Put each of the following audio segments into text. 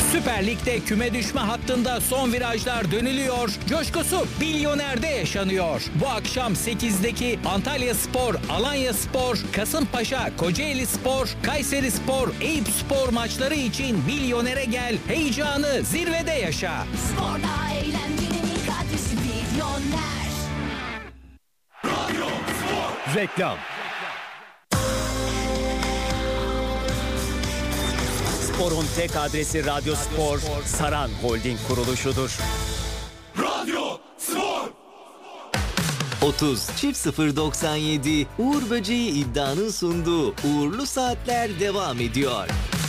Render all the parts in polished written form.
Süper Lig'de küme düşme hattında son virajlar dönülüyor. Coşkusu Bilyoner'de yaşanıyor. Bu akşam 8'deki Antalyaspor, Alanyaspor, Kasımpaşa, Kocaelispor, Kayserispor, Eyüpspor maçları için Bilyoner'e gel. Heyecanı zirvede yaşa. Sporda eğlencenin adresi Bilyoner. Radyo Spor. Reklam. Spor'un tek adresi Radyo Spor, Saran Holding kuruluşudur. Radyo Spor. 30.097 Uğur Böceği iddianın sunduğu Uğurlu Saatler devam ediyor.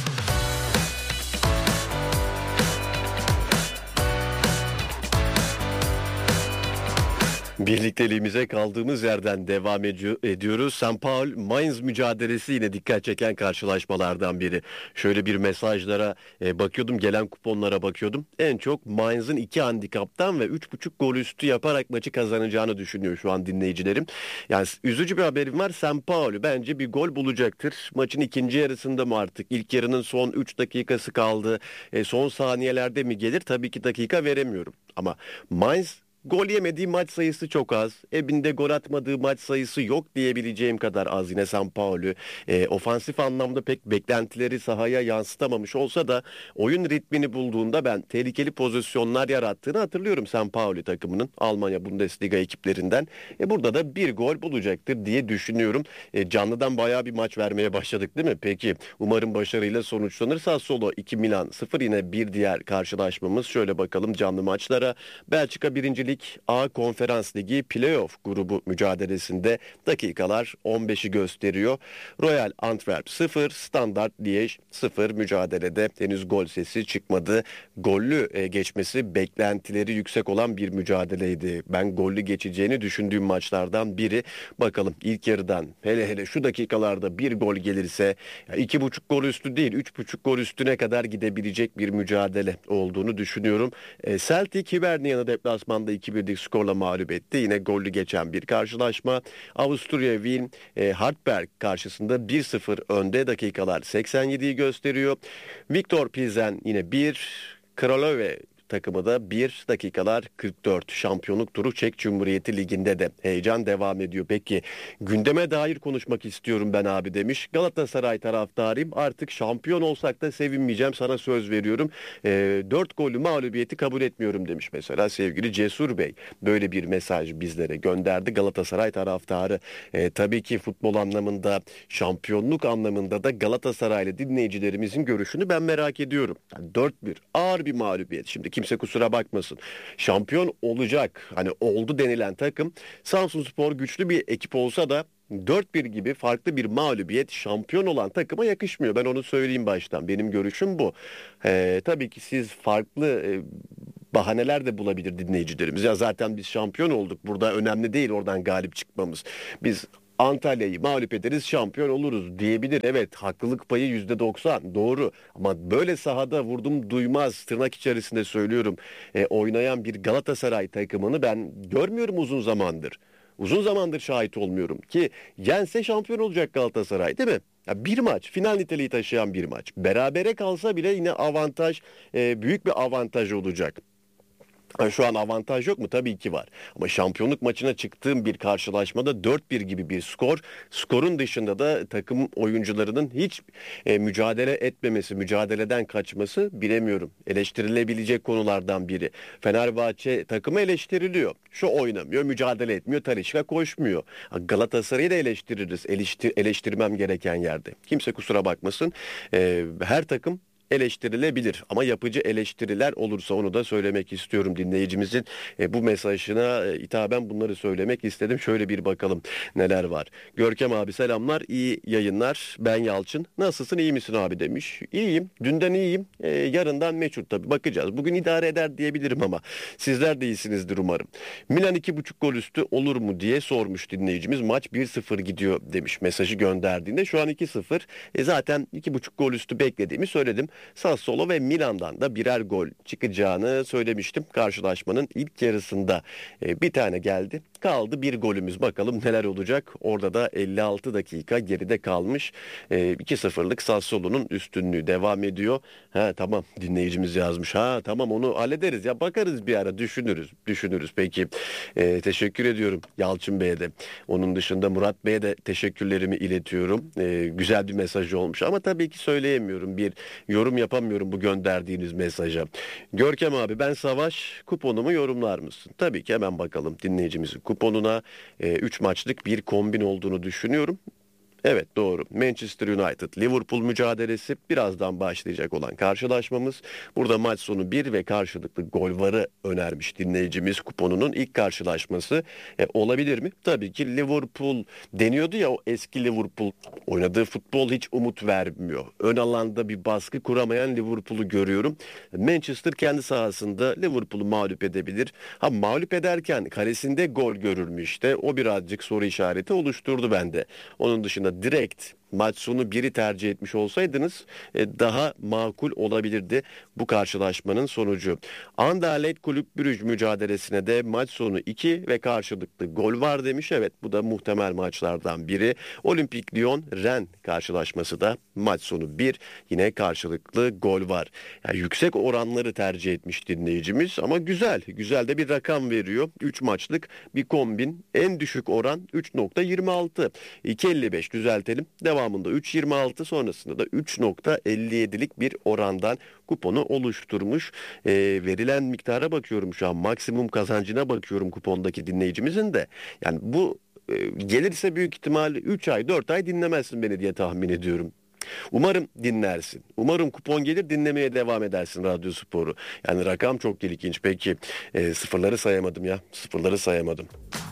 Birlikteliğimize kaldığımız yerden devam ediyoruz. St. Paul Mainz mücadelesi yine dikkat çeken karşılaşmalardan biri. Şöyle bir mesajlara bakıyordum, gelen kuponlara bakıyordum. En çok Mainz'ın 2 handikaptan ve 3.5 gol üstü yaparak maçı kazanacağını düşünüyor şu an dinleyicilerim. Yani üzücü bir haberim var. St. Paul bence bir gol bulacaktır. Maçın ikinci yarısında mı artık? İlk yarının son 3 dakikası kaldı. Son saniyelerde mi gelir? Tabii ki dakika veremiyorum. Ama Mainz gol yemediği maç sayısı çok az. Evinde gol atmadığı maç sayısı yok diyebileceğim kadar az yine St. Pauli. Ofansif anlamda pek beklentileri sahaya yansıtamamış olsa da oyun ritmini bulduğunda ben tehlikeli pozisyonlar yarattığını hatırlıyorum St. Pauli takımının Almanya Bundesliga ekiplerinden. Burada da bir gol bulacaktır diye düşünüyorum. Canlıdan bayağı bir maç vermeye başladık değil mi? Peki umarım başarıyla sonuçlanır. Sassuolo 2 Milan 0 yine bir diğer karşılaşmamız. Şöyle bakalım canlı maçlara. Belçika 1. Lig A Konferans Ligi Playoff grubu mücadelesinde dakikalar 15'i gösteriyor. Royal Antwerp 0, Standard Liège 0 mücadelede henüz gol sesi çıkmadı. Gollü geçmesi beklentileri yüksek olan bir mücadeleydi. Ben gollü geçeceğini düşündüğüm maçlardan biri. Bakalım ilk yarıdan hele şu dakikalarda bir gol gelirse 2.5 gol üstü değil 3.5 gol üstüne kadar gidebilecek bir mücadele olduğunu düşünüyorum. Celtic Hibernian'ı deplasmanda 2-1'lik skorla mağlup etti. Yine gollü geçen bir karşılaşma. Avusturya Wien Hartberg karşısında 1-0 önde, dakikalar 87'yi gösteriyor. Viktor Pilsen yine 1, Kralove takımı da 1, dakikalar 44. Şampiyonluk turu Çek Cumhuriyeti Ligi'nde de heyecan devam ediyor. Peki gündeme dair konuşmak istiyorum ben abi demiş. Galatasaray taraftarıyım. Artık şampiyon olsak da sevinmeyeceğim, sana söz veriyorum. 4 gollü mağlubiyeti kabul etmiyorum demiş mesela sevgili Cesur Bey. Böyle bir mesaj bizlere gönderdi Galatasaray taraftarı. Tabii ki futbol anlamında, şampiyonluk anlamında da Galatasaraylı dinleyicilerimizin görüşünü ben merak ediyorum. Yani 4-1 ağır bir mağlubiyet. Şimdi kimse kusura bakmasın. Şampiyon olacak, hani oldu denilen takım Samsunspor güçlü bir ekip olsa da 4-1 gibi farklı bir mağlubiyet şampiyon olan takıma yakışmıyor. Ben onu söyleyeyim baştan. Benim görüşüm bu. Tabii ki siz farklı bahaneler de bulabilir dinleyicilerimiz. Ya zaten biz şampiyon olduk. Burada önemli değil oradan galip çıkmamız. Biz Antalya'yı mağlup ederiz, şampiyon oluruz diyebilir. Evet, haklılık payı %90 doğru. Ama böyle sahada vurdum duymaz, tırnak içerisinde söylüyorum, oynayan bir Galatasaray takımını ben görmüyorum uzun zamandır. Uzun zamandır şahit olmuyorum ki yense şampiyon olacak Galatasaray değil mi? Ya bir maç, final niteliği taşıyan bir maç. Berabere kalsa bile yine avantaj, büyük bir avantaj olacak. Şu an avantaj yok mu? Tabii ki var. Ama şampiyonluk maçına çıktığım bir karşılaşmada 4-1 gibi bir skor. Skorun dışında da takım oyuncularının hiç mücadele etmemesi, mücadeleden kaçması bilemiyorum. Eleştirilebilecek konulardan biri. Fenerbahçe takımı eleştiriliyor. Şu oynamıyor, mücadele etmiyor, Talisca koşmuyor. Galatasaray'ı da eleştiririz. Eleştirmem gereken yerde. Kimse kusura bakmasın. Her takım eleştirilebilir ama yapıcı eleştiriler olursa onu da söylemek istiyorum dinleyicimizin bu mesajına hitaben bunları söylemek istedim. Şöyle bir bakalım neler var. Görkem abi selamlar, iyi yayınlar, ben Yalçın, nasılsın, iyi misin abi demiş. İyiyim, dünden iyiyim, yarından meçhul tabii, bakacağız. Bugün idare eder diyebilirim ama sizler de iyisinizdir umarım. Milan 2.5 gol üstü olur mu diye sormuş dinleyicimiz. Maç 1-0 gidiyor demiş mesajı gönderdiğinde, şu an 2-0. Zaten 2.5 gol üstü beklediğimi söyledim. Sassuolo ve Milan'dan da birer gol çıkacağını söylemiştim. Karşılaşmanın ilk yarısında bir tane geldi. Kaldı bir golümüz, bakalım neler olacak. Orada da 56 dakika geride kalmış. 2-0'lık Sassuolo'nun üstünlüğü devam ediyor. Tamam, dinleyicimiz yazmış. Tamam, onu hallederiz ya, bakarız bir ara, düşünürüz. Peki, teşekkür ediyorum Yalçın Bey'e de. Onun dışında Murat Bey'e de teşekkürlerimi iletiyorum. Güzel bir mesaj olmuş ama tabii ki söyleyemiyorum, bir yorum yapamıyorum bu gönderdiğiniz mesaja. Görkem abi, ben Savaş, kuponumu yorumlar mısın? Tabii ki, hemen bakalım dinleyicimizin kuponuna. 3 maçlık bir kombin olduğunu düşünüyorum. Evet, doğru. Manchester United Liverpool mücadelesi birazdan başlayacak olan karşılaşmamız. Burada maç sonu 1 ve karşılıklı gol varı önermiş dinleyicimiz kuponunun ilk karşılaşması. Olabilir mi? Tabii ki. Liverpool deniyordu ya, o eski Liverpool, oynadığı futbol hiç umut vermiyor. Ön alanda bir baskı kuramayan Liverpool'u görüyorum. Manchester kendi sahasında Liverpool'u mağlup edebilir. Mağlup ederken kalesinde gol görür mü işte? O birazcık soru işareti oluşturdu bende. Onun dışında direkt maç sonu 1'i tercih etmiş olsaydınız daha makul olabilirdi bu karşılaşmanın sonucu. Anderlecht Kulüp Brugge mücadelesine de maç sonu 2 ve karşılıklı gol var demiş. Evet, bu da muhtemel maçlardan biri. Olimpik Lyon Rennes karşılaşması da maç sonu 1, yine karşılıklı gol var. Yani yüksek oranları tercih etmiş dinleyicimiz ama güzel de bir rakam veriyor. 3 maçlık bir kombin, en düşük oran 3.26, 2.55 düzeltelim. Devamında 3.26, sonrasında da 3.57'lik bir orandan kuponu oluşturmuş. Verilen miktara bakıyorum şu an, maksimum kazancına bakıyorum kupondaki dinleyicimizin de. Yani bu gelirse büyük ihtimal 3 ay 4 ay dinlemezsin beni diye tahmin ediyorum. Umarım dinlersin. Umarım kupon gelir, dinlemeye devam edersin Radyo Spor'u. Yani rakam çok ilginç. Peki, sıfırları sayamadım.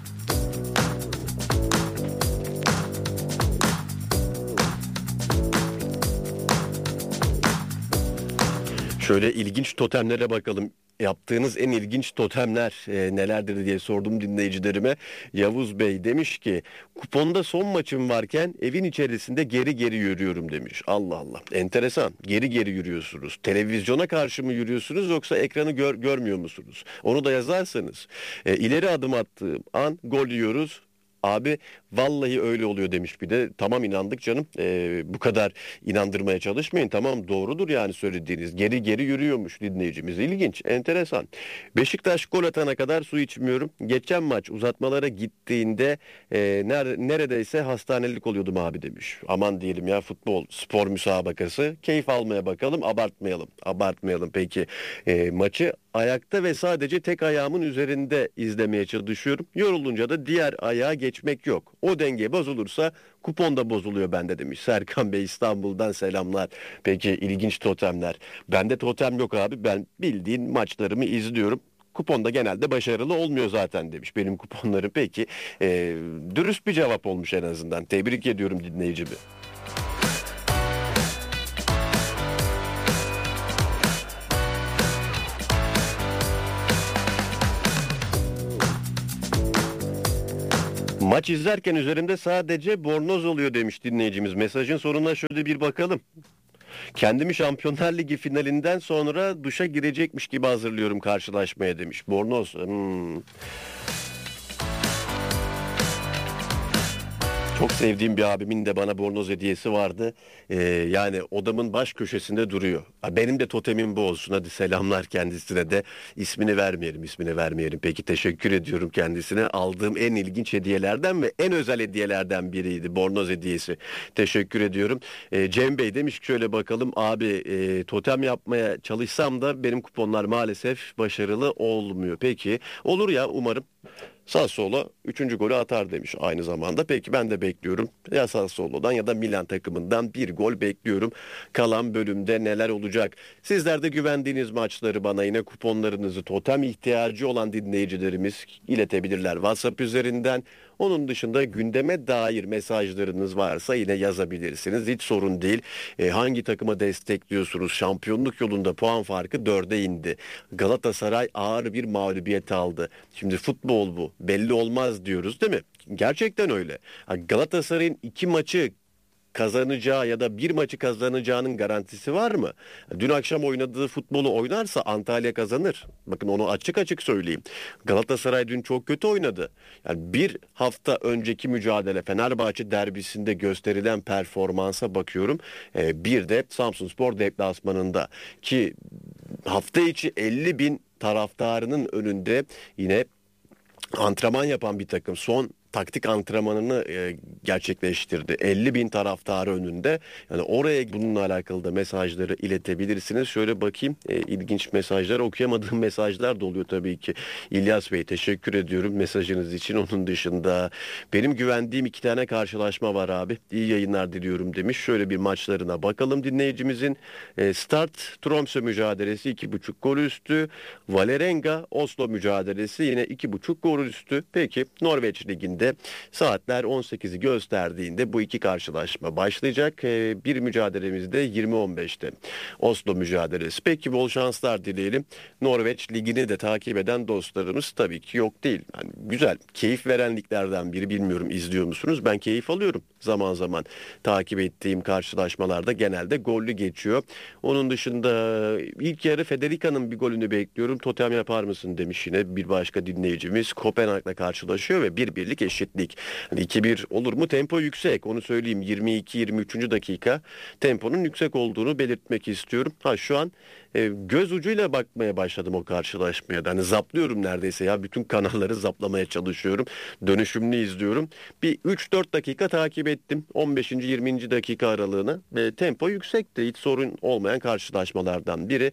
Şöyle ilginç totemlere bakalım. Yaptığınız en ilginç totemler nelerdir diye sordum dinleyicilerime. Yavuz Bey demiş ki, kuponda son maçım varken evin içerisinde geri yürüyorum demiş. Allah Allah, enteresan. Geri yürüyorsunuz. Televizyona karşı mı yürüyorsunuz yoksa ekranı görmüyor musunuz? Onu da yazarsanız. İleri adım attığım an gol yiyoruz. Abi vallahi öyle oluyor demiş bir de. Tamam, inandık canım. Bu kadar inandırmaya çalışmayın. Tamam, doğrudur yani söylediğiniz. Geri yürüyormuş dinleyicimiz. İlginç, enteresan. Beşiktaş gol atana kadar su içmiyorum. Geçen maç uzatmalara gittiğinde neredeyse hastanelik oluyordum abi demiş. Aman diyelim ya, futbol, spor müsabakası. Keyif almaya bakalım, abartmayalım. Peki, maçı ayakta ve sadece tek ayağımın üzerinde izlemeye çalışıyorum. Yorulunca da diğer ayağa geçmek yok. O denge bozulursa kupon da bozuluyor bende demiş. Serkan Bey İstanbul'dan selamlar. Peki, ilginç totemler. Bende totem yok abi. Ben bildiğin maçlarımı izliyorum. Kuponda genelde başarılı olmuyor zaten demiş benim kuponlarım. Peki, dürüst bir cevap olmuş en azından. Tebrik ediyorum dinleyicimi. Maç izlerken üzerimde sadece bornoz oluyor demiş dinleyicimiz. Mesajın sonuna şöyle bir bakalım. Kendimi Şampiyonlar Ligi finalinden sonra duşa girecekmiş gibi hazırlıyorum karşılaşmaya demiş. Bornoz. Çok sevdiğim bir abimin de bana bornoz hediyesi vardı. Yani odamın baş köşesinde duruyor. Benim de totemim bu olsun. Hadi selamlar kendisine de. İsmini vermeyelim. Peki, teşekkür ediyorum kendisine. Aldığım en ilginç hediyelerden ve en özel hediyelerden biriydi bornoz hediyesi. Teşekkür ediyorum. Cem Bey demiş ki, şöyle bakalım abi, totem yapmaya çalışsam da benim kuponlar maalesef başarılı olmuyor. Peki, olur ya, umarım. Sassuolo 3. golü atar demiş aynı zamanda. Peki, ben de bekliyorum. Ya Sassuolo'dan ya da Milan takımından bir gol bekliyorum. Kalan bölümde neler olacak? Sizler de güvendiğiniz maçları bana, yine kuponlarınızı totem ihtiyacı olan dinleyicilerimiz iletebilirler WhatsApp üzerinden. Onun dışında gündeme dair mesajlarınız varsa yine yazabilirsiniz. Hiç sorun değil. Hangi takıma destekliyorsunuz? Şampiyonluk yolunda puan farkı 4'e indi. Galatasaray ağır bir mağlubiyet aldı. Şimdi futbol bu. Belli olmaz diyoruz değil mi? Gerçekten öyle. Galatasaray'ın 2 maçı kazanacağı ya da bir maçı kazanacağının garantisi var mı? Dün akşam oynadığı futbolu oynarsa Antalya kazanır. Bakın onu açık açık söyleyeyim. Galatasaray dün çok kötü oynadı. Yani bir hafta önceki mücadele Fenerbahçe derbisinde gösterilen performansa bakıyorum. Bir de Samsunspor deplasmanında ki hafta içi 50 bin taraftarının önünde yine antrenman yapan bir takım son taktik antrenmanını gerçekleştirdi. 50 bin taraftarı önünde. Yani oraya bununla alakalı da mesajları iletebilirsiniz. Şöyle bakayım. İlginç mesajlar, okuyamadığım mesajlar da oluyor tabii ki. İlyas Bey teşekkür ediyorum mesajınız için. Onun dışında benim güvendiğim 2 tane karşılaşma var abi. İyi yayınlar diliyorum demiş. Şöyle bir maçlarına bakalım dinleyicimizin. Start Tromsø mücadelesi 2,5 gol üstü. Vålerenga Oslo mücadelesi yine 2,5 gol üstü. Peki Norveç Ligi'nde saatler 18'i gösterdiğinde bu 2 karşılaşma başlayacak. Bir mücadelemizde 20.15'te Oslo mücadelesi. Peki bol şanslar dileyelim. Norveç Ligi'ni de takip eden dostlarımız tabii ki yok değil. Yani güzel, keyif veren liglerden biri. Bilmiyorum izliyor musunuz? Ben keyif alıyorum. Zaman zaman takip ettiğim karşılaşmalarda genelde gollü geçiyor. Onun dışında ilk yarı Federica'nın bir golünü bekliyorum. Totem yapar mısın demiş yine bir başka dinleyicimiz. Kopenhag'la karşılaşıyor ve 1-1'lik eşitlik. Hani 2-1 olur mu? Tempo yüksek. Onu söyleyeyim. 22-23. dakika temponun yüksek olduğunu belirtmek istiyorum. Şu an göz ucuyla bakmaya başladım o karşılaşmaya. Hani zaplıyorum neredeyse ya. Bütün kanalları zaplamaya çalışıyorum. Dönüşümlü izliyorum. Bir 3-4 dakika takip ettim. 15. 20. dakika aralığına. Tempo yüksekti. Hiç sorun olmayan karşılaşmalardan biri.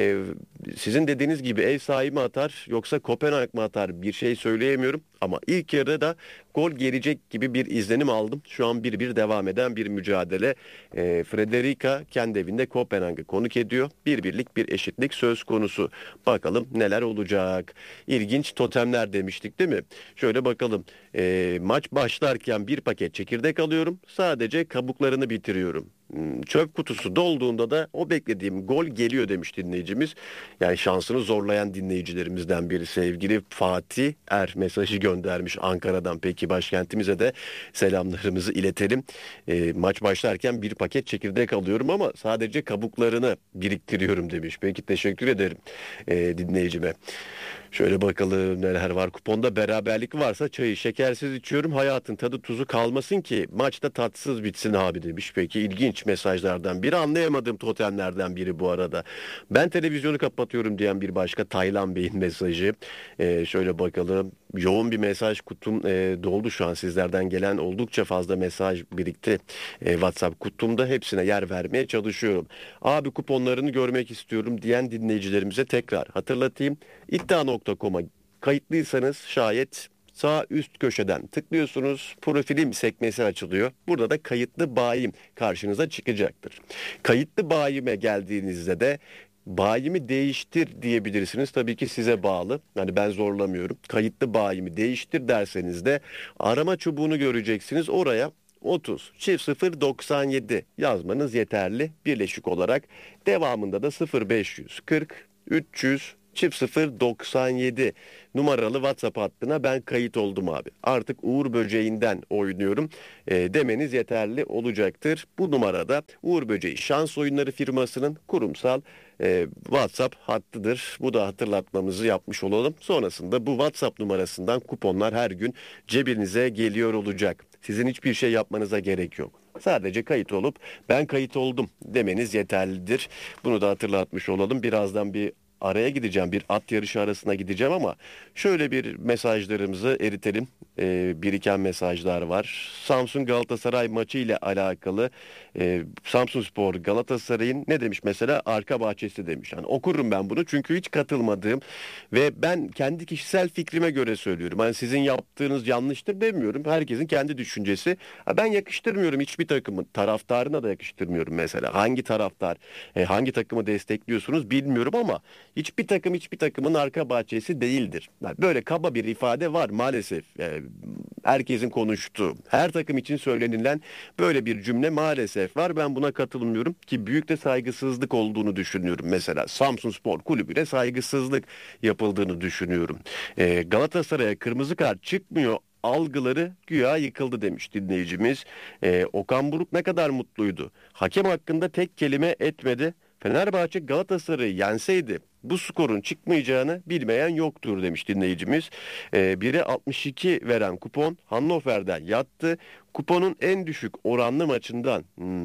Sizin dediğiniz gibi ev sahibi mi atar yoksa Kopenhag mı atar bir şey söyleyemiyorum. Ama ilk yarıda da gol gelecek gibi bir izlenim aldım. Şu an 1-1 devam eden bir mücadele. Frederica kendi evinde Kopenhag'ı konuk ediyor. 1-1'lik bir eşitlik söz konusu. Bakalım neler olacak. İlginç totemler demiştik değil mi? Şöyle bakalım. Maç başlarken bir paket çekirdek alıyorum. Sadece kabuklarını bitiriyorum. Çöp kutusu dolduğunda da o beklediğim gol geliyor demiş dinleyicimiz. Yani şansını zorlayan dinleyicilerimizden biri sevgili Fatih Er mesajı göndermiş Ankara'dan. Peki başkentimize de selamlarımızı iletelim. Maç başlarken bir paket çekirdek alıyorum ama sadece kabuklarını biriktiriyorum demiş. Peki teşekkür ederim dinleyicime. Şöyle bakalım neler var. Kuponda beraberlik varsa çayı şekersiz içiyorum. Hayatın tadı tuzu kalmasın ki maçta tatsız bitsin abi demiş. Peki ilginç mesajlardan biri. Anlayamadığım totemlerden biri bu arada. Ben televizyonu kapatıyorum diyen bir başka Taylan Bey'in mesajı. Şöyle bakalım. Yoğun bir mesaj kutum doldu şu an. Sizlerden gelen oldukça fazla mesaj birikti. WhatsApp kutumda hepsine yer vermeye çalışıyorum. Abi kuponlarını görmek istiyorum diyen dinleyicilerimize tekrar hatırlatayım. İddia.com'a kayıtlıysanız şayet sağ üst köşeden tıklıyorsunuz. Profilim sekmesi açılıyor. Burada da kayıtlı bayim karşınıza çıkacaktır. Kayıtlı bayime geldiğinizde de bayimi değiştir diyebilirsiniz. Tabii ki size bağlı. Yani ben zorlamıyorum. Kayıtlı bayimi değiştir derseniz de arama çubuğunu göreceksiniz. Oraya 30 0097 yazmanız yeterli. Birleşik olarak devamında da 0540 300 0097 numaralı WhatsApp hattına ben kayıt oldum abi. Artık Uğur Böceği'nden oynuyorum demeniz yeterli olacaktır. Bu numarada Uğur Böceği Şans Oyunları firmasının kurumsal WhatsApp hattıdır. Bu da hatırlatmamızı yapmış olalım. Sonrasında bu WhatsApp numarasından kuponlar her gün cebinize geliyor olacak. Sizin hiçbir şey yapmanıza gerek yok. Sadece kayıt olup ben kayıt oldum demeniz yeterlidir. Bunu da hatırlatmış olalım. Birazdan bir araya gideceğim. Bir at yarışı arasına gideceğim ama şöyle bir mesajlarımızı eritelim. Biriken mesajlar var. Samsun Galatasaray maçı ile alakalı Samsunspor Galatasaray'ın ne demiş mesela? Arka bahçesi demiş. Yani okurum ben bunu çünkü hiç katılmadığım ve ben kendi kişisel fikrime göre söylüyorum. Hani sizin yaptığınız yanlıştır demiyorum. Herkesin kendi düşüncesi. Ben yakıştırmıyorum hiçbir takımın. Taraftarına da yakıştırmıyorum mesela. Hangi taraftar, hangi takımı destekliyorsunuz bilmiyorum ama hiçbir takımın arka bahçesi değildir. Yani böyle kaba bir ifade var maalesef. Herkesin konuştuğu, her takım için söylenilen böyle bir cümle maalesef var. Ben buna katılmıyorum ki büyük de saygısızlık olduğunu düşünüyorum. Mesela Samsunspor Kulübü'ne saygısızlık yapıldığını düşünüyorum. Galatasaray'a kırmızı kart çıkmıyor algıları güya yıkıldı demiş dinleyicimiz. Okan Buruk ne kadar mutluydu. Hakem hakkında tek kelime etmedi. Fenerbahçe Galatasaray'ı yenseydi bu skorun çıkmayacağını bilmeyen yoktur demiş dinleyicimiz. 1'e 62 veren kupon Hannover'den yattı. Kuponun en düşük oranlı maçından.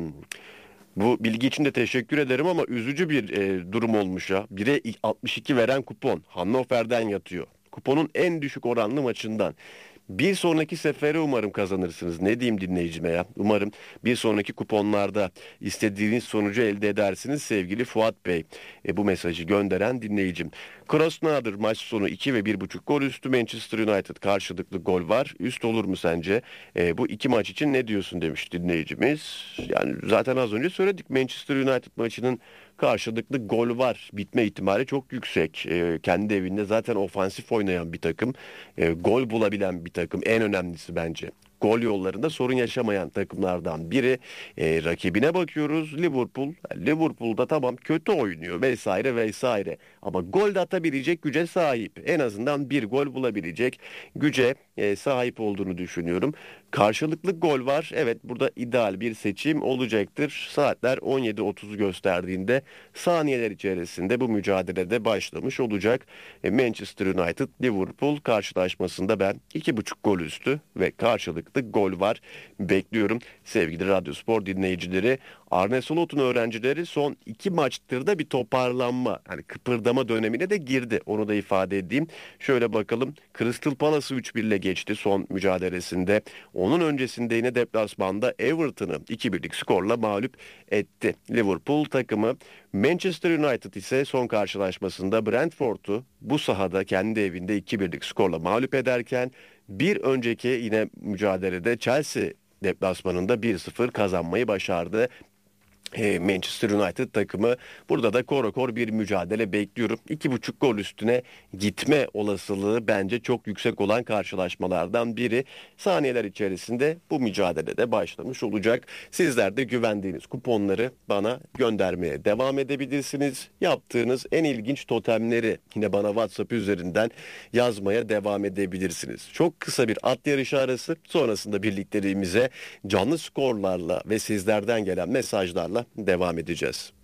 Bu bilgi için de teşekkür ederim ama üzücü bir durum olmuş ya. 1'e 62 veren kupon Hannover'den yatıyor. Kuponun en düşük oranlı maçından. Bir sonraki sefere umarım kazanırsınız. Ne diyeyim dinleyicime ya? Umarım bir sonraki kuponlarda istediğiniz sonucu elde edersiniz sevgili Fuat Bey. Bu mesajı gönderen dinleyicim. Krasnodar maç sonu 2 ve 1.5 gol üstü. Manchester United karşılıklı gol var. Üst olur mu sence? Bu iki maç için ne diyorsun demiş dinleyicimiz. Yani zaten az önce söyledik, Manchester United maçının karşılıklı gol var. Bitme ihtimali çok yüksek. Kendi evinde zaten ofansif oynayan bir takım. Gol bulabilen bir takım. En önemlisi bence. Gol yollarında sorun yaşamayan takımlardan biri. Rakibine bakıyoruz, Liverpool. Liverpool'da tamam kötü oynuyor vesaire vesaire. Ama gol de atabilecek güce sahip. En azından bir gol bulabilecek güce sahip olduğunu düşünüyorum. Karşılıklı gol var. Evet, burada ideal bir seçim olacaktır. Saatler 17.30 gösterdiğinde saniyeler içerisinde bu mücadelede başlamış olacak. Manchester United Liverpool karşılaşmasında ben 2.5 gol üstü ve karşılıklı gol var bekliyorum. Sevgili Radyo Spor dinleyicileri, Arne Slot'un öğrencileri son 2 maçtır da bir toparlanma, hani kıpırdama dönemine de girdi. Onu da ifade edeyim. Şöyle bakalım. Crystal Palace'ı 3-1 ile geçti son mücadelesinde. Onun öncesinde yine deplasmanda Everton'ı 2-1'lik skorla mağlup etti Liverpool takımı. Manchester United ise son karşılaşmasında Brentford'u bu sahada kendi evinde 2-1'lik skorla mağlup ederken bir önceki yine mücadelede Chelsea deplasmanında 1-0 kazanmayı başardı. Manchester United takımı. Burada da korakor bir mücadele bekliyorum. 2.5 gol üstüne gitme olasılığı bence çok yüksek olan karşılaşmalardan biri. Saniyeler içerisinde bu mücadelede başlamış olacak. Sizler de güvendiğiniz kuponları bana göndermeye devam edebilirsiniz. Yaptığınız en ilginç totemleri yine bana WhatsApp üzerinden yazmaya devam edebilirsiniz. Çok kısa bir at yarışı arası, sonrasında birlikteliğimize canlı skorlarla ve sizlerden gelen mesajlarla devam edeceğiz.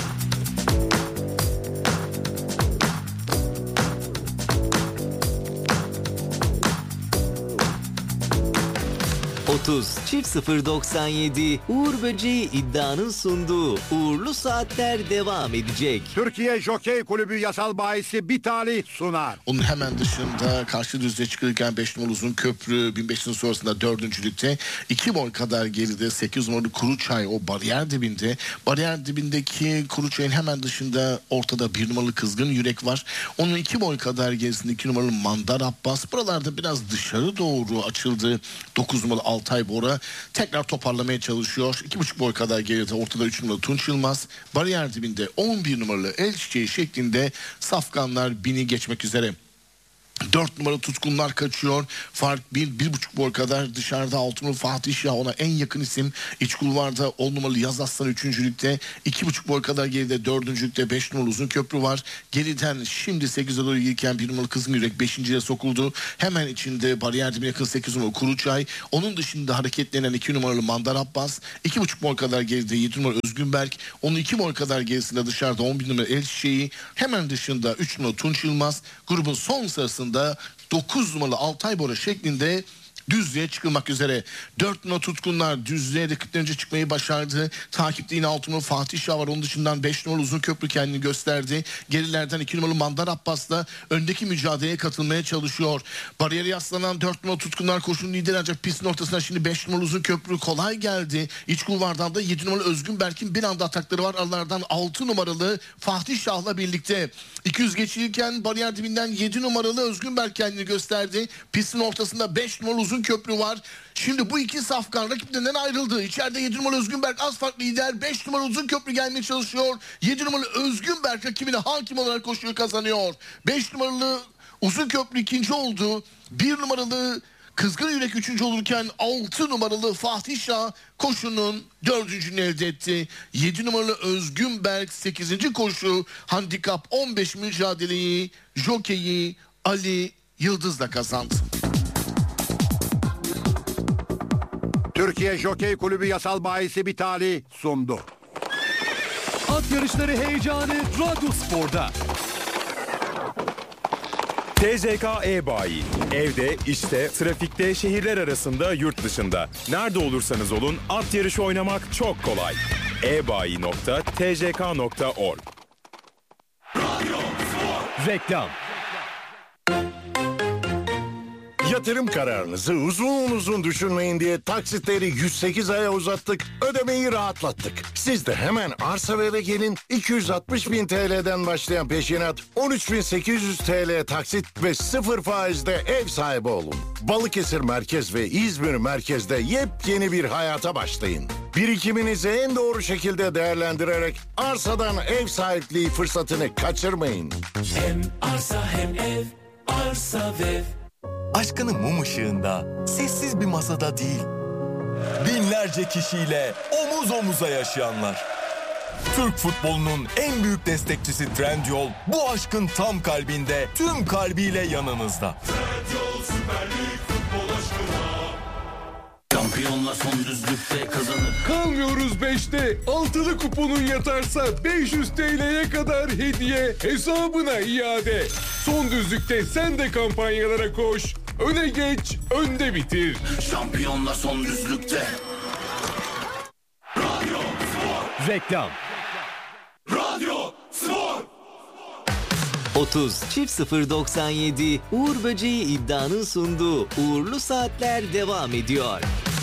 Çift 097 Uğur Böceği iddianın sunduğu Uğurlu Saatler devam edecek. Türkiye Jokey Kulübü yasal bahisi bir talih sunar. Onun hemen dışında karşı düzlüğe çıkılırken 5 numaralı Uzun Köprü 1500 sonrasında 4. ligde 2 boy kadar geride 8 numaralı Kuruçay o bariyer dibinde. Bariyer dibindeki Kuruçay'ın hemen dışında ortada 1 numaralı Kızgın Yürek var. Onun 2 boy kadar gerisinde 2 numaralı Mandar Abbas. Buralarda biraz dışarı doğru açıldı. 9 numaralı Altay Bora tekrar toparlamaya çalışıyor. 2,5 boy kadar geride ortada 3 numaralı Tunç Yılmaz. Bariyer dibinde 11 numaralı El Çiçeği şeklinde safkanlar bini geçmek üzere. 4 numaralı Tutkunlar kaçıyor. Fark 1,5 boy kadar dışarıda. 6 numaralı Fatih Şah ona en yakın isim. İç kulvarda 10 numaralı Yaz Aslan 3. lükte. 2,5 boy kadar geride 4. lükte 5 numaralı Uzun Köprü var. Geriden şimdi 8'e doğru gelirken 1 numaralı Kızgın Yürek 5.'ye sokuldu. Hemen içinde bariyer dibine yakın 8 numaralı Kuruçay. Onun dışında hareketlenen 2 numaralı Mandar Abbas. 2,5 boy kadar geride 7 numaralı Özgün Berk. Onun 2 boy kadar gerisinde dışarıda 11 numaralı El Çiçeği. Hemen dışında 3 numaralı Tunç Yılmaz. Grubun son sırasında 9 numaralı Altay Bora şeklinde düzlüğe çıkılmak üzere. 4 numaralı Tutkunlar düzlüğe rakiplerince çıkmayı başardı. Takipte yine 6 numaralı Fatih Şah var. Onun dışından 5 numaralı Uzun Köprü kendini gösterdi. Gerilerden 2 numaralı Mandar Abbas'la öndeki mücadeleye katılmaya çalışıyor. Bariyere yaslanan 4 numaralı Tutkunlar koşunun lideri ancak pistin ortasına şimdi 5 numaralı Uzun Köprü kolay geldi. İç kulvardan da 7 numaralı Özgün Berk'in bir anda atakları var. Aralardan 6 numaralı Fatih Şah'la birlikte. 200 geçilirken bariyer dibinden 7 numaralı Özgün Berk kendini gösterdi. Pistin ortasında 5 numaralı Uzun Köprü var. Şimdi bu iki safkan rakiplerinden ayrıldı. İçeride 7 numaralı Özgün Berk az farklı lider. 5 numaralı Uzun Köprü gelmeye çalışıyor. 7 numaralı Özgün Berk rakibine hakim olarak koşuyu kazanıyor. 5 numaralı Uzun Köprü ikinci oldu. 1 numaralı Kızgın Yürek 3. olurken 6 numaralı Fatih Şah koşunun 4.'ünü elde etti. 7 numaralı Özgün Berk 8. koşu handikap 15 mücadeleyi jokeyi Ali Yıldız'la kazandı. Türkiye Jokey Kulübü Yasal Bayisi Bitali sundu. At yarışları heyecanı Radyo Spor'da. TCK E-Bayi. Evde, işte, trafikte, şehirler arasında, yurt dışında. Nerede olursanız olun at yarışı oynamak çok kolay. ebayi.tck.org. Reklam. Yatırım kararınızı uzun düşünmeyin diye taksitleri 108 aya uzattık, ödemeyi rahatlattık. Siz de hemen arsa ve eve gelin, 260.000 TL'den başlayan peşinat, 13.800 TL taksit ve 0 faizde ev sahibi olun. Balıkesir Merkez ve İzmir Merkez'de yepyeni bir hayata başlayın. Birikiminizi en doğru şekilde değerlendirerek arsadan ev sahipliği fırsatını kaçırmayın. Hem arsa hem ev, arsa ve ev. Aşkını mum ışığında, sessiz bir masada değil, binlerce kişiyle omuz omuza yaşayanlar. Türk futbolunun en büyük destekçisi Trendyol, bu aşkın tam kalbinde, tüm kalbiyle yanınızda. Trendyol Süper Lig futbol aşkına. Şampiyonla son düzlükte kazanır. Kalmıyoruz 5'te. Altılı kuponun yatarsa 500 TL'ye kadar hediye hesabına iade. Son düzlükte sen de kampanyalara koş. Öne geç, önde bitir. Şampiyonla son düzlükte. Radyo Spor. Reklam. Radyo Spor. 30 çift 097 Uğur Böceği iddianın sunduğu Uğurlu Saatler devam ediyor.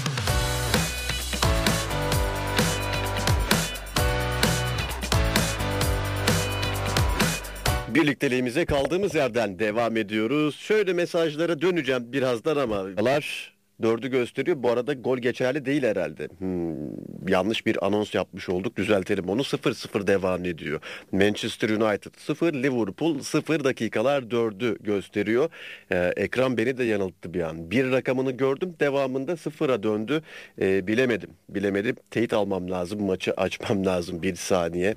Birlikteliğimize kaldığımız yerden devam ediyoruz. Şöyle mesajlara döneceğim birazdan ama 4'ü gösteriyor. Bu arada gol geçerli değil herhalde. Yanlış bir anons yapmış olduk. Düzeltelim onu. 0-0 devam ediyor. Manchester United 0, Liverpool 0 dakikalar 4'ü gösteriyor. Ekran beni de yanılttı bir an. Bir rakamını gördüm. Devamında 0'a döndü. Bilemedim. Teyit almam lazım. Maçı açmam lazım. Bir saniye.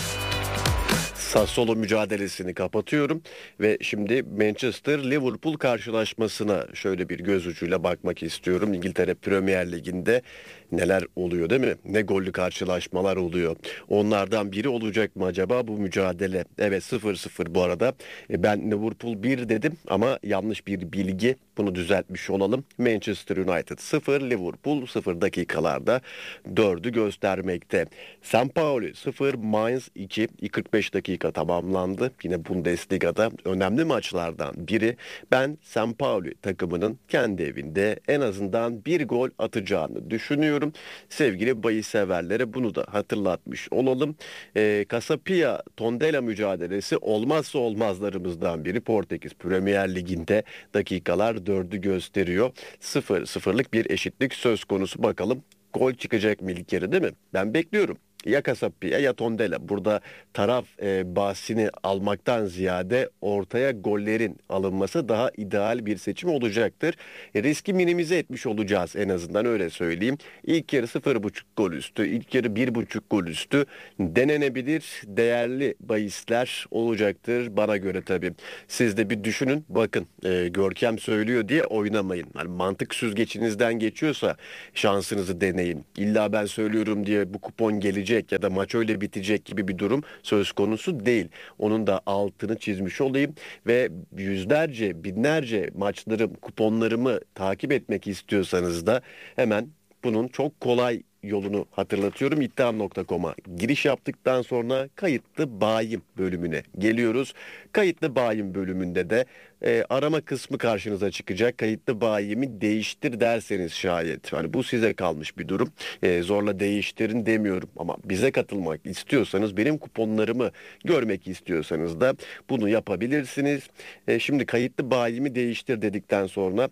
Sassuolo mücadelesini kapatıyorum ve şimdi Manchester-Liverpool karşılaşmasına şöyle bir göz ucuyla bakmak istiyorum. İngiltere Premier Ligi'nde neler oluyor değil mi? Ne gollü karşılaşmalar oluyor. Onlardan biri olacak mı acaba bu mücadele? Evet 0-0 bu arada. Ben Liverpool 1 dedim ama yanlış bir bilgi. Bunu düzeltmiş olalım. Manchester United 0, Liverpool 0 dakikalarda 4'ü göstermekte. St. Pauli 0, Mainz 2, 45 dakika tamamlandı. Yine Bundesliga'da önemli maçlardan biri. Ben St. Pauli takımının kendi evinde en azından bir gol atacağını düşünüyorum. Sevgili bahis severlere bunu da hatırlatmış olalım. Casapia Tondela mücadelesi olmazsa olmazlarımızdan biri. Portekiz Premier Ligi'nde dakikalar 4'ü gösteriyor. 0-0'lık bir eşitlik söz konusu. Bakalım gol çıkacak mı ilk yarı değil mi? Ben bekliyorum. Ya Casapia ya Tondela. Burada taraf bahsini almaktan ziyade ortaya gollerin alınması daha ideal bir seçim olacaktır. Riski minimize etmiş olacağız en azından öyle söyleyeyim. İlk yarı 0,5 gol üstü, ilk yarı 1,5 gol üstü denenebilir. Değerli bahisler olacaktır bana göre tabii. Siz de bir düşünün bakın Görkem söylüyor diye oynamayın. Yani mantık süzgeçinizden geçiyorsa şansınızı deneyin. İlla ben söylüyorum diye bu kupon gelecek ya da maç öyle bitecek gibi bir durum söz konusu değil. Onun da altını çizmiş olayım ve yüzlerce, binlerce maçlarım, kuponlarımı takip etmek istiyorsanız da hemen bunun çok kolay yolunu hatırlatıyorum. İddiam.com'a giriş yaptıktan sonra kayıtlı bayim bölümüne geliyoruz. Kayıtlı bayim bölümünde de arama kısmı karşınıza çıkacak. Kayıtlı bayimi değiştir derseniz şayet. Yani bu size kalmış bir durum. Zorla değiştirin demiyorum ama bize katılmak istiyorsanız, benim kuponlarımı görmek istiyorsanız da bunu yapabilirsiniz. Şimdi kayıtlı bayimi değiştir dedikten sonra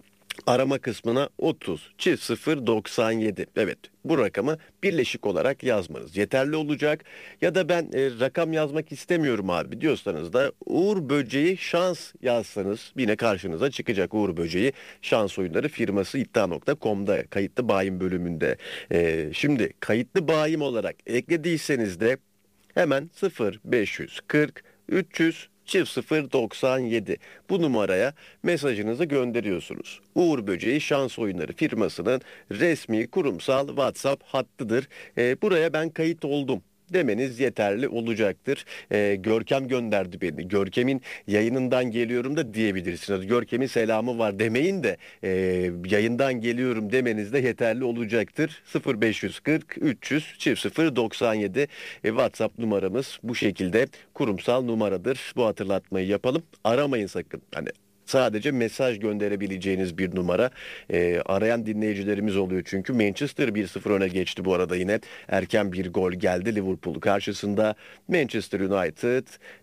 arama kısmına 30 çift 0 97 evet bu rakamı birleşik olarak yazmanız yeterli olacak. Ya da ben rakam yazmak istemiyorum abi diyorsanız da Uğur Böceği şans yazsanız yine karşınıza çıkacak. Uğur Böceği şans oyunları firması iddia.com'da kayıtlı bayim bölümünde. Şimdi kayıtlı bayim olarak eklediyseniz de hemen 0540 300 0097. Bu numaraya mesajınızı gönderiyorsunuz. Uğur Böceği Şans Oyunları firmasının resmi kurumsal WhatsApp hattıdır. Buraya ben kayıt oldum demeniz yeterli olacaktır. Görkem gönderdi beni. Görkem'in yayınından geliyorum da diyebilirsiniz. Görkem'in selamı var demeyin de yayından geliyorum demeniz de yeterli olacaktır. 0540 300 0097 WhatsApp numaramız bu şekilde kurumsal numaradır. Bu hatırlatmayı yapalım. Aramayın sakın. Hani sadece mesaj gönderebileceğiniz bir numara. Arayan dinleyicilerimiz oluyor çünkü. Manchester 1-0 öne geçti bu arada yine. Erken bir gol geldi Liverpool karşısında. Manchester United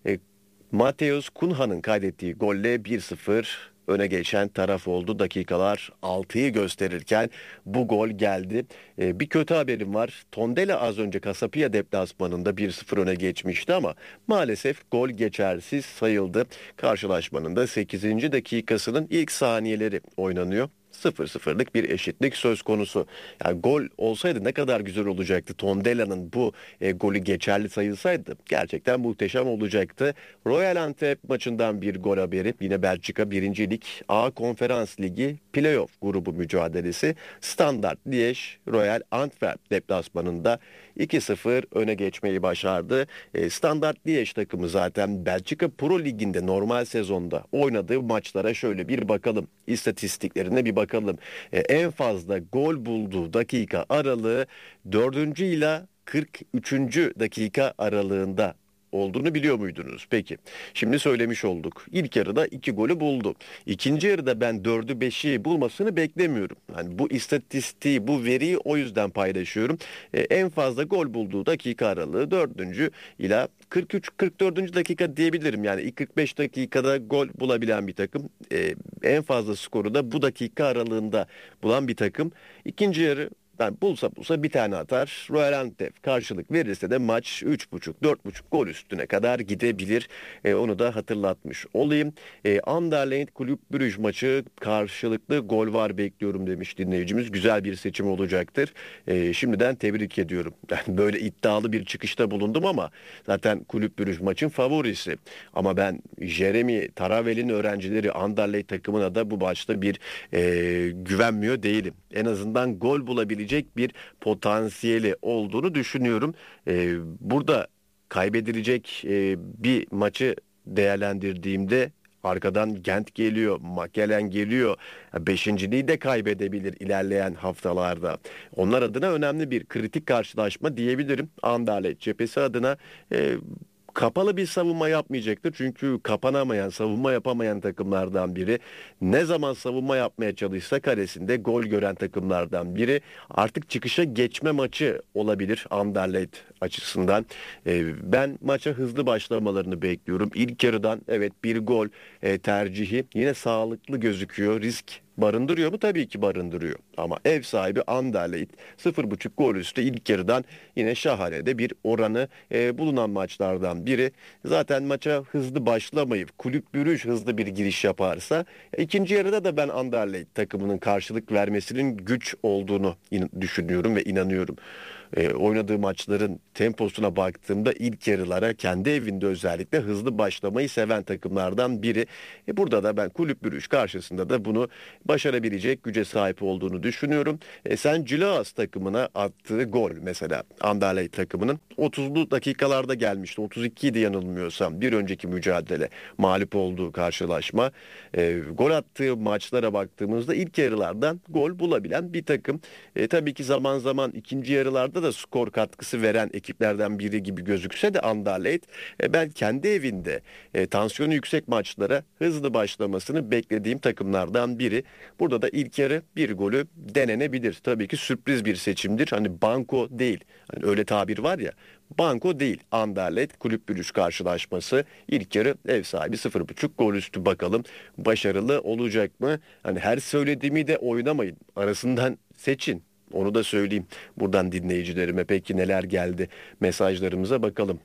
Mateus Cunha'nın kaydettiği golle 1-0 öne geçen taraf oldu. Dakikalar 6'yı gösterirken bu gol geldi. Bir kötü haberim var. Tondela az önce Casapia deplasmanında 1-0 öne geçmişti ama maalesef gol geçersiz sayıldı. Karşılaşmanın da 8. dakikasının ilk saniyeleri oynanıyor. 0-0'lık bir eşitlik söz konusu. Yani gol olsaydı ne kadar güzel olacaktı. Tondela'nın bu golü geçerli sayılsaydı gerçekten muhteşem olacaktı. Royal Antwerp maçından bir gol haberi. Yine Belçika 1. Lig A Konferans Ligi Playoff grubu mücadelesi. Standard Liège Royal Antwerp deplasmanında 2-0 öne geçmeyi başardı. Standard Liège takımı zaten Belçika Pro Ligi'nde normal sezonda oynadığı maçlara şöyle bir bakalım. İstatistiklerine bir bakalım. En fazla gol bulduğu dakika aralığı 4. ile 43. dakika aralığında olduğunu biliyor muydunuz? Peki. Şimdi söylemiş olduk. İlk yarıda 2 golü buldu. İkinci yarıda ben 4'ü 5'i bulmasını beklemiyorum. Yani bu istatistiği, bu veriyi o yüzden paylaşıyorum. En fazla gol bulduğu dakika aralığı 4. ila 43-44. dakika diyebilirim. Yani ilk 45 dakikada gol bulabilen bir takım. En fazla skoru da bu dakika aralığında bulan bir takım. İkinci yarı ben bulsa bir tane atar. Royal Antwerp karşılık verirse de maç 3,5-4,5 gol üstüne kadar gidebilir. Onu da hatırlatmış olayım. Anderlecht Kulüp Brugge maçı karşılıklı gol var bekliyorum demiş dinleyicimiz. Güzel bir seçim olacaktır. Şimdiden tebrik ediyorum. Yani böyle iddialı bir çıkışta bulundum ama zaten Kulüp Brugge maçın favorisi. Ama ben Jeremy Taravel'in öğrencileri Anderlecht takımına da bu maçta bir güvenmiyor değilim. En azından gol bulabilecek bir potansiyeli olduğunu düşünüyorum. Burada kaybedilecek bir maçı değerlendirdiğimde arkadan Gent geliyor, Makelen geliyor. 5.'liği de kaybedebilir ilerleyen haftalarda. Onlar adına önemli bir kritik karşılaşma diyebilirim. Anderlecht cephesi adına kapalı bir savunma yapmayacaktır. Çünkü kapanamayan, savunma yapamayan takımlardan biri. Ne zaman savunma yapmaya çalışsa karesinde gol gören takımlardan biri. Artık çıkışa geçme maçı olabilir Anderlecht açısından. Ben maça hızlı başlamalarını bekliyorum. İlk yarıdan evet bir gol tercihi yine sağlıklı gözüküyor. Risk barındırıyor mu? Tabii ki barındırıyor. Ama ev sahibi Anderlecht 0,5 gol üstü ilk yarıdan yine şahane de bir oranı bulunan maçlardan biri. Zaten maça hızlı başlamayıp Kulüp Brugge hızlı bir giriş yaparsa ikinci yarıda da ben Anderlecht takımının karşılık vermesinin güç olduğunu düşünüyorum ve inanıyorum. Oynadığı maçların temposuna baktığımda ilk yarılara kendi evinde özellikle hızlı başlamayı seven takımlardan biri. Burada da ben Kulüp Brugge karşısında da bunu başarabilecek güce sahip olduğunu düşünüyorum. Sen Gilloas takımına attığı gol mesela Anderlecht takımının 30'lu dakikalarda gelmişti. 32 idi yanılmıyorsam bir önceki mücadele mağlup olduğu karşılaşma. Gol attığı maçlara baktığımızda ilk yarılardan gol bulabilen bir takım. Tabii ki zaman zaman ikinci yarılarda da skor katkısı veren ekiplerden biri gibi gözükse de Anderlecht ben kendi evinde tansiyonu yüksek maçlara hızlı başlamasını beklediğim takımlardan biri. Burada da ilk yarı bir golü denenebilir. Tabii ki sürpriz bir seçimdir. Hani banko değil. Hani öyle tabir var ya. Banko değil. Anderlecht Kulüp Brugge karşılaşması ilk yarı ev sahibi 0,5 gol üstü bakalım. Başarılı olacak mı? Hani her söylediğimi de oynamayın. Arasından seçin. Onu da söyleyeyim buradan dinleyicilerime. Peki neler geldi mesajlarımıza bakalım.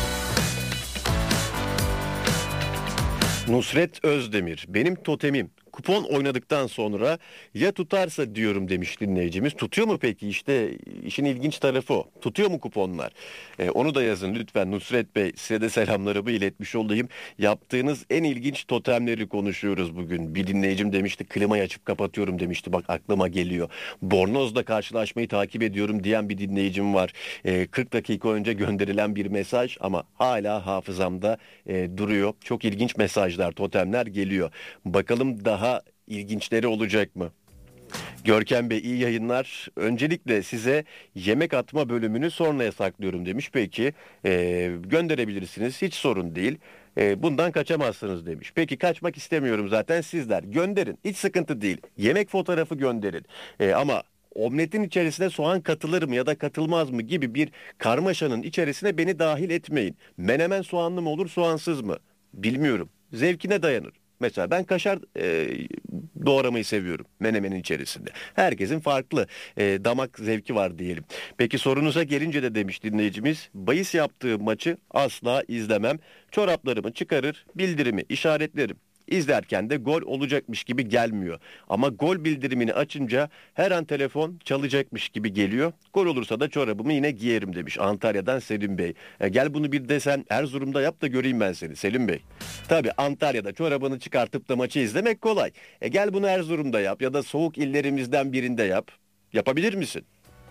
Nusret Özdemir, benim totemim kupon oynadıktan sonra ya tutarsa diyorum demiş dinleyicimiz. Tutuyor mu peki? İşte işin ilginç tarafı o. Tutuyor mu kuponlar? Onu da yazın lütfen Nusret Bey. Size de selamlarımı iletmiş olayım. Yaptığınız en ilginç totemleri konuşuyoruz bugün. Bir dinleyicim demişti klimayı açıp kapatıyorum demişti. Bak aklıma geliyor. Bornoz'da karşılaşmayı takip ediyorum diyen bir dinleyicim var. 40 dakika önce gönderilen bir mesaj ama hala hafızamda duruyor. Çok ilginç mesajlar, totemler geliyor. Bakalım daha ilginçleri olacak mı? Görkem Bey iyi yayınlar. Öncelikle size yemek atma bölümünü sonraya saklıyorum demiş. Peki gönderebilirsiniz, hiç sorun değil. Bundan kaçamazsınız demiş. Peki kaçmak istemiyorum zaten, sizler gönderin, hiç sıkıntı değil. Yemek fotoğrafı gönderin. Ama omletin içerisine soğan katılır mı ya da katılmaz mı gibi bir karmaşanın içerisine beni dahil etmeyin. Menemen soğanlı mı olur, soğansız mı? Bilmiyorum. Zevkine dayanır. Mesela ben kaşar doğramayı seviyorum menemenin içerisinde. Herkesin farklı damak zevki var diyelim. Peki sorunuza gelince de demiş dinleyicimiz, bahis yaptığı maçı asla izlemem. Çoraplarımı çıkarır, bildirimi işaretlerim. İzlerken de gol olacakmış gibi gelmiyor. Ama gol bildirimini açınca her an telefon çalacakmış gibi geliyor. Gol olursa da çorabımı yine giyerim demiş Antalya'dan Selim Bey. Gel bunu bir de sen Erzurum'da yap da göreyim ben seni Selim Bey. Tabii Antalya'da çorabını çıkartıp da maçı izlemek kolay. Gel bunu Erzurum'da yap ya da soğuk illerimizden birinde yap. Yapabilir misin?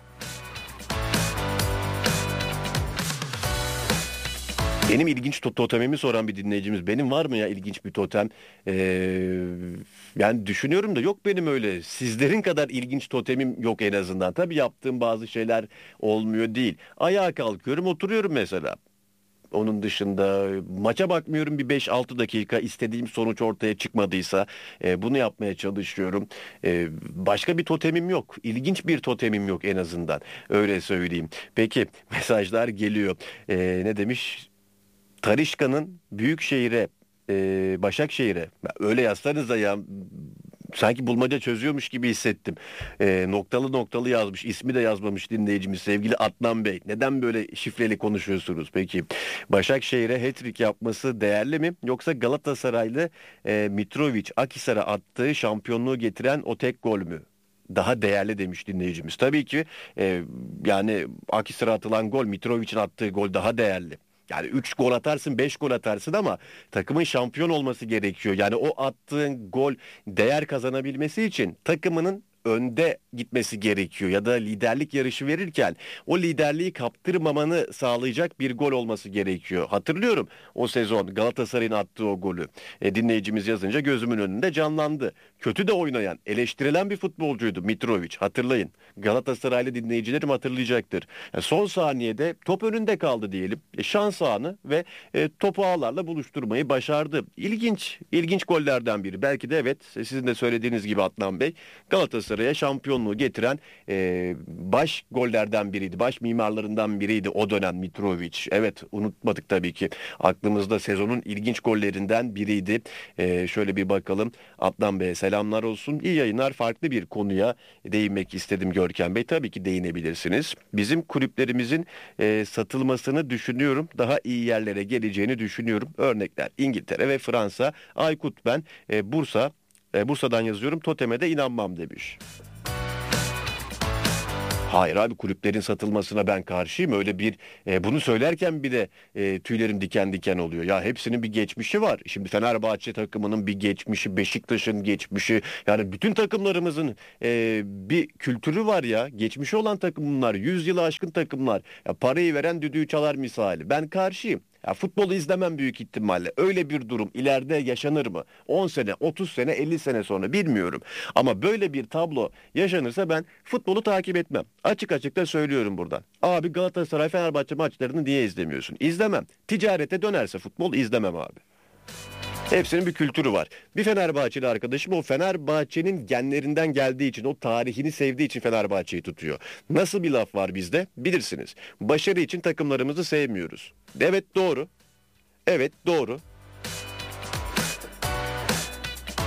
Benim ilginç totemimi soran bir dinleyicimiz. Benim var mı ya ilginç bir totem? Yani düşünüyorum da yok benim öyle. Sizlerin kadar ilginç totemim yok en azından. Tabii yaptığım bazı şeyler olmuyor değil. Ayağa kalkıyorum, oturuyorum mesela. Onun dışında maça bakmıyorum bir 5-6 dakika, istediğim sonuç ortaya çıkmadıysa bunu yapmaya çalışıyorum. Başka bir totemim yok. İlginç bir totemim yok en azından. Öyle söyleyeyim. Peki mesajlar geliyor. Ne demiş? Tarişka'nın Büyükşehir'e, Başakşehir'e, öyle yazsanıza ya, sanki bulmaca çözüyormuş gibi hissettim. Noktalı noktalı yazmış, ismi de yazmamış dinleyicimiz sevgili Adnan Bey. Neden böyle şifreli konuşuyorsunuz peki? Başakşehir'e hat-trick yapması değerli mi? Yoksa Galatasaraylı Mitrovic Akhisar'a attığı şampiyonluğu getiren o tek gol mü? Daha değerli demiş dinleyicimiz. Tabii ki yani Akhisar'a atılan gol, Mitrovic'in attığı gol daha değerli. Yani 3 gol atarsın, 5 gol atarsın ama takımın şampiyon olması gerekiyor. Yani o attığın gol değer kazanabilmesi için takımının önde gitmesi gerekiyor. Ya da liderlik yarışı verirken o liderliği kaptırmamanı sağlayacak bir gol olması gerekiyor. Hatırlıyorum o sezon Galatasaray'ın attığı o golü. Dinleyicimiz yazınca gözümün önünde canlandı. Kötü de oynayan, eleştirilen bir futbolcuydu Mitrovic. Hatırlayın. Galatasaraylı dinleyicilerim hatırlayacaktır. Son saniyede top önünde kaldı diyelim. Şans anı ve topu ağlarla buluşturmayı başardı. İlginç gollerden biri. Belki de evet, sizin de söylediğiniz gibi Adnan Bey, Galatasaray'a şampiyonluğu getiren baş gollerden biriydi. Baş mimarlarından biriydi o dönem Mitrovic. Evet, unutmadık tabii ki. Aklımızda sezonun ilginç gollerinden biriydi. Şöyle bir bakalım. Adnan Bey'e selamlar olsun. İyi yayınlar. Farklı bir konuya değinmek istedim Görkem Bey. Tabii ki değinebilirsiniz. Bizim kulüplerimizin satılmasını düşünüyorum. Daha iyi yerlere geleceğini düşünüyorum. Örnekler İngiltere ve Fransa. Aykut ben. Bursa'dan yazıyorum. Toteme de inanmam demiş. Hayır abi, kulüplerin satılmasına ben karşıyım. Öyle bir bunu söylerken bir de tüylerim diken diken oluyor. Ya hepsinin bir geçmişi var. Şimdi Fenerbahçe takımının bir geçmişi, Beşiktaş'ın geçmişi. Yani bütün takımlarımızın bir kültürü var ya. Geçmişi olan takım bunlar. 100 yılı aşkın takımlar. Ya parayı veren düdüğü çalar misali. Ben karşıyım. Ya futbolu izlemem büyük ihtimalle. Öyle bir durum ileride yaşanır mı? 10 sene, 30 sene, 50 sene sonra bilmiyorum. Ama böyle bir tablo yaşanırsa ben futbolu takip etmem. Açık açık da söylüyorum buradan. Abi Galatasaray Fenerbahçe maçlarını niye izlemiyorsun? İzlemem. Ticarete dönerse futbol izlemem abi. Hepsinin bir kültürü var. Bir Fenerbahçeli arkadaşım o Fenerbahçe'nin genlerinden geldiği için, o tarihini sevdiği için Fenerbahçe'yi tutuyor. Nasıl bir laf var bizde? Bilirsiniz. Başarı için takımlarımızı sevmiyoruz. Evet doğru. Evet doğru.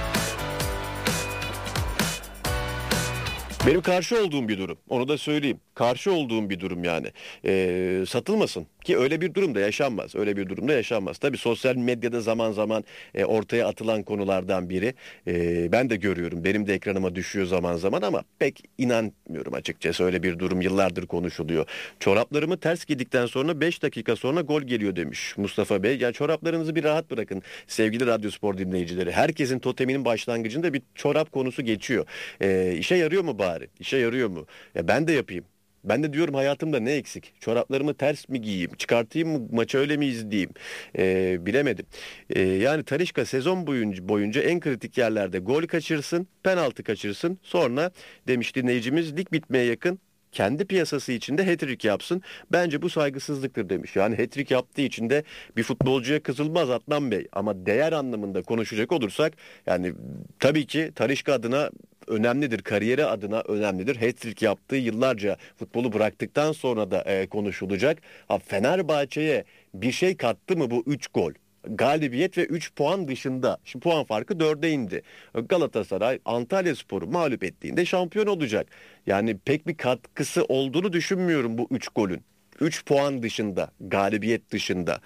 Benim karşı olduğum bir durum. Onu da söyleyeyim. karşı olduğum bir durum yani. Satılmasın ki öyle bir durumda yaşanmaz. Öyle bir durumda yaşanmaz. Tabii sosyal medyada zaman zaman ortaya atılan konulardan biri. Ben de görüyorum. Benim de ekranıma düşüyor zaman zaman ama pek inanmıyorum açıkçası. Öyle bir durum yıllardır konuşuluyor. Çoraplarımı ters giydikten sonra 5 dakika sonra gol geliyor demiş Mustafa Bey. Yani çoraplarınızı bir rahat bırakın sevgili Radyospor dinleyicileri. Herkesin toteminin başlangıcında bir çorap konusu geçiyor. İşe yarıyor mu bari? İşe yarıyor mu? Ya ben de yapayım. Ben de diyorum hayatımda ne eksik? Çoraplarımı ters mi giyeyim? Çıkartayım mı? Maçı öyle mi izleyeyim? Bilemedim. Yani Talisca sezon boyunca en kritik yerlerde gol kaçırsın, penaltı kaçırsın. Sonra demiş dinleyicimiz lig bitmeye yakın kendi piyasası içinde hat-trick yapsın. Bence bu saygısızlıktır demiş. Yani hat-trick yaptığı için de bir futbolcuya kızılmaz Adnan Bey. Ama değer anlamında konuşacak olursak yani tabii ki Talisca adına önemlidir. Kariyeri adına önemlidir. Hat-trick yaptığı yıllarca futbolu bıraktıktan sonra da konuşulacak. Fenerbahçe'ye bir şey kattı mı bu 3 gol? Galibiyet ve 3 puan dışında. Şimdi puan farkı 4'e indi. Galatasaray Antalyaspor'u mağlup ettiğinde şampiyon olacak. Yani pek bir katkısı olduğunu düşünmüyorum bu 3 golün. 3 puan dışında, galibiyet dışında.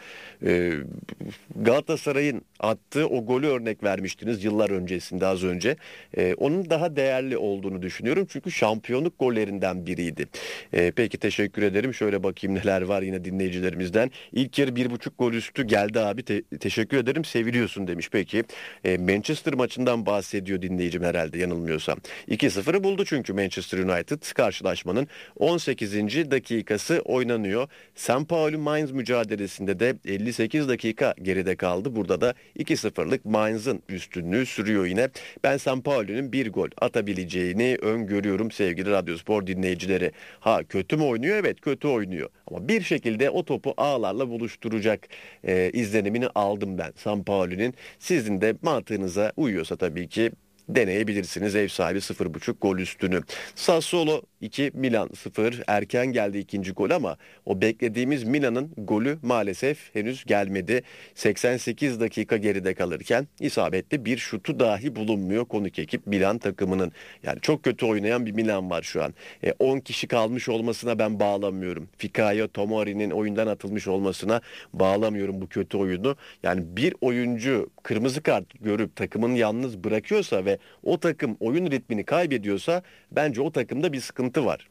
Galatasaray'ın attığı o golü örnek vermiştiniz yıllar öncesinde az önce. Onun daha değerli olduğunu düşünüyorum. Çünkü şampiyonluk gollerinden biriydi. Peki teşekkür ederim. Şöyle bakayım neler var yine dinleyicilerimizden. İlk yarı 1.5 gol üstü geldi abi. Teşekkür ederim. Seviliyorsun demiş. Peki. Manchester maçından bahsediyor dinleyicim herhalde yanılmıyorsam. 2-0'ı buldu çünkü Manchester United karşılaşmanın 18. dakikası oynanıyor. St. Pauli Mainz mücadelesinde de 58 dakika geride kaldı. Burada da 2-0'lık Mainz'ın üstünlüğü sürüyor yine. Ben St. Pauli'nin bir gol atabileceğini öngörüyorum sevgili Radyospor dinleyicileri. Kötü mü oynuyor? Evet kötü oynuyor. Ama bir şekilde o topu ağlarla buluşturacak izlenimini aldım ben St. Pauli'nin. Sizin de mantığınıza uyuyorsa tabii ki deneyebilirsiniz ev sahibi 0.5 gol üstünü. Sassuolo 2 Milan 0 erken geldi ikinci gol ama o beklediğimiz Milan'ın golü maalesef henüz gelmedi. 88 dakika geride kalırken isabetli bir şutu dahi bulunmuyor konuk ekip Milan takımının. Yani çok kötü oynayan bir Milan var şu an. 10 kişi kalmış olmasına ben bağlamıyorum. Fikayo Tomori'nin oyundan atılmış olmasına bağlamıyorum bu kötü oyunu. Yani bir oyuncu kırmızı kart görüp takımını yalnız bırakıyorsa ve o takım oyun ritmini kaybediyorsa bence o takımda bir sıkıntı var.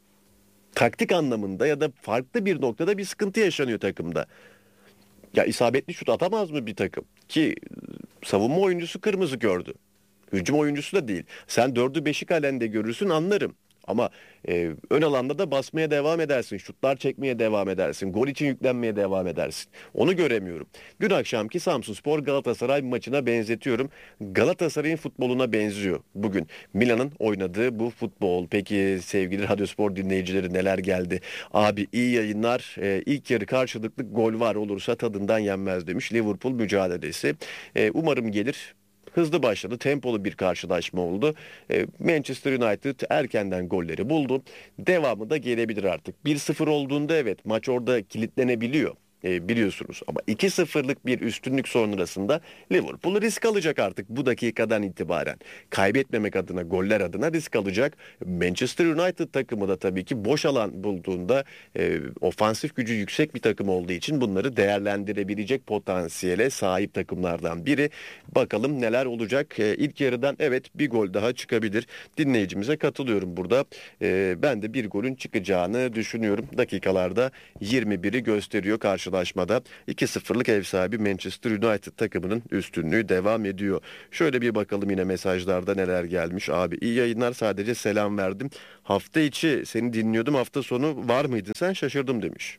Taktik anlamında ya da farklı bir noktada bir sıkıntı yaşanıyor takımda. Ya isabetli şut atamaz mı bir takım? Ki savunma oyuncusu kırmızı gördü. Hücum oyuncusu da değil. Sen 4'ü 5'i kalende görürsün anlarım. Ama ön alanda da basmaya devam edersin. Şutlar çekmeye devam edersin. Gol için yüklenmeye devam edersin. Onu göremiyorum. Dün akşamki Samsunspor Galatasaray maçına benzetiyorum. Galatasaray'ın futboluna benziyor bugün. Milan'ın oynadığı bu futbol. Peki sevgili Radyospor dinleyicileri neler geldi? Abi iyi yayınlar. İlk yarı karşılıklı gol var olursa tadından yenmez demiş. Liverpool mücadelesi. Umarım gelir. Hızlı başladı, tempolu bir karşılaşma oldu. Manchester United erkenden golleri buldu. Devamı da gelebilir artık. 1-0 olduğunda evet maç orada kilitlenebiliyor. Biliyorsunuz ama 2-0'lık bir üstünlük sonrasında Liverpool risk alacak artık bu dakikadan itibaren. Kaybetmemek adına, goller adına risk alacak. Manchester United takımı da tabii ki boş alan bulduğunda ofansif gücü yüksek bir takım olduğu için bunları değerlendirebilecek potansiyele sahip takımlardan biri. Bakalım neler olacak. İlk yarıdan evet bir gol daha çıkabilir. Dinleyicimize katılıyorum burada. Ben de bir golün çıkacağını düşünüyorum. Dakikalarda 21'i gösteriyor karşılaşmada 2-0'lık ev sahibi Manchester United takımının üstünlüğü devam ediyor. Şöyle bir bakalım yine mesajlarda neler gelmiş. Abi iyi yayınlar, sadece selam verdim. Hafta içi seni dinliyordum, hafta sonu var mıydın sen, şaşırdım demiş.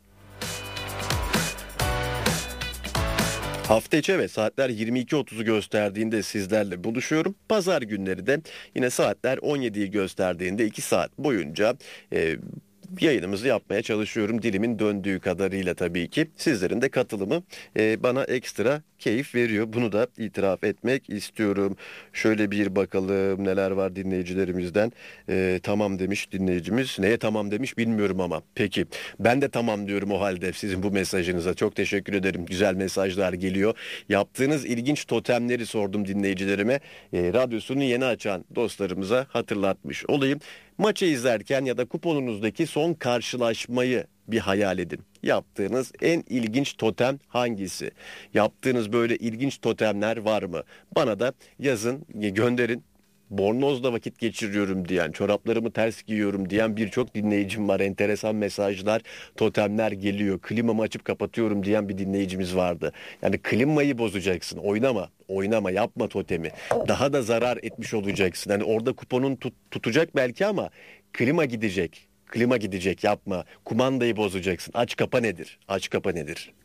Hafta içi evet saatler 22.30'u gösterdiğinde sizlerle buluşuyorum. Pazar günleri de yine saatler 17'yi gösterdiğinde 2 saat boyunca yayınımızı yapmaya çalışıyorum. Dilimin döndüğü kadarıyla tabii ki. Sizlerin de katılımı bana ekstra keyif veriyor. Bunu da itiraf etmek istiyorum. Şöyle bir bakalım neler var dinleyicilerimizden. Tamam demiş dinleyicimiz. Neye tamam demiş bilmiyorum ama. Peki ben de tamam diyorum o halde sizin bu mesajınıza. Çok teşekkür ederim. Güzel mesajlar geliyor. Yaptığınız ilginç totemleri sordum dinleyicilerime. Radyosunu yeni açan dostlarımıza hatırlatmış olayım. Maçı izlerken ya da kuponunuzdaki son karşılaşmayı bir hayal edin. Yaptığınız en ilginç totem hangisi? Yaptığınız böyle ilginç totemler var mı? Bana da yazın, gönderin. Bornozla vakit geçiriyorum diyen, çoraplarımı ters giyiyorum diyen birçok dinleyicim var. Enteresan mesajlar, totemler geliyor. Klimamı açıp kapatıyorum diyen bir dinleyicimiz vardı. Yani klimayı bozacaksın. Oynama, yapma totemi. Daha da zarar etmiş olacaksın. Yani orada kuponun tutacak belki ama klima gidecek, yapma. Kumandayı bozacaksın. Aç kapa nedir?